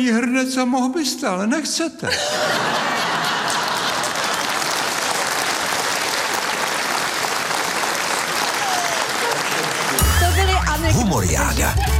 hrnec a mohl byste, ale nechcete. To byly anekdoty. Humoriáda.